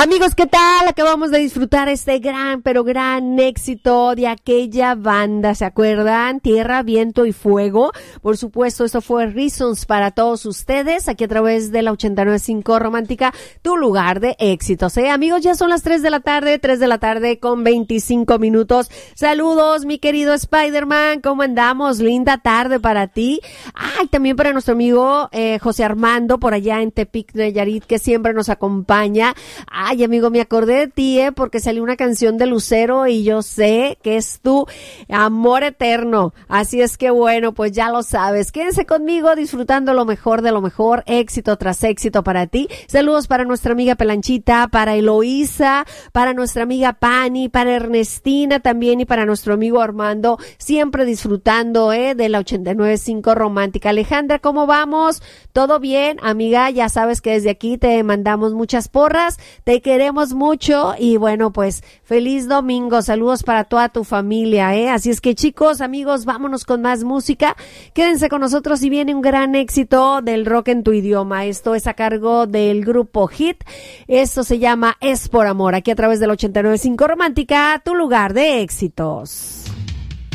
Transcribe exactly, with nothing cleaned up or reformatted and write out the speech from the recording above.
Amigos, ¿qué tal? Acabamos de disfrutar este gran, pero gran éxito de aquella banda, ¿se acuerdan? Tierra, Viento y Fuego. Por supuesto, esto fue Reasons para todos ustedes, aquí a través de la ochenta y nueve punto cinco Romántica, tu lugar de éxitos, ¿eh? Amigos, ya son las tres de la tarde, tres de la tarde con veinticinco minutos. Saludos, mi querido Spider-Man, ¿cómo andamos? Linda tarde para ti. Ay, también para nuestro amigo eh, José Armando, por allá en Tepic, Nayarit, que siempre nos acompaña. Ay, amigo, me acordé de ti, ¿eh? Porque salió una canción de Lucero y yo sé que es tu amor eterno. Así es que bueno, pues ya lo sabes. Quédense conmigo disfrutando lo mejor de lo mejor, éxito tras éxito para ti. Saludos para nuestra amiga Pelanchita, para Eloísa, para nuestra amiga Pani, para Ernestina también y para nuestro amigo Armando. Siempre disfrutando, ¿eh? De la ochenta y nueve punto cinco Romántica. Alejandra, ¿cómo vamos? ¿Todo bien? Amiga, ya sabes que desde aquí te mandamos muchas porras. Te queremos mucho y bueno, pues feliz domingo, saludos para toda tu familia, ¿eh? Así es que chicos, amigos, vámonos con más música, quédense con nosotros y viene un gran éxito del rock en tu idioma. Esto es a cargo del grupo Hit, esto se llama Es por Amor, aquí a través del ochenta y nueve punto cinco Romántica, tu lugar de éxitos.